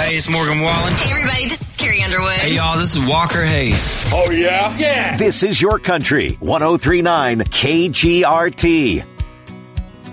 Hey, it's Morgan Wallen. Hey, everybody, this is Carrie Underwood. Hey, y'all, this is Walker Hayes. Oh, yeah? Yeah. This is your country. 103.9 KGRT.